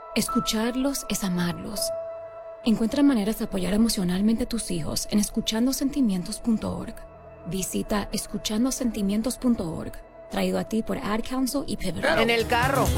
Escucharlos es amarlos. Encuentra maneras de apoyar emocionalmente a tus hijos en escuchandosentimientos.org. Visita escuchandosentimientos.org. Traído a ti por Ad Council y Pivotal. En el carro,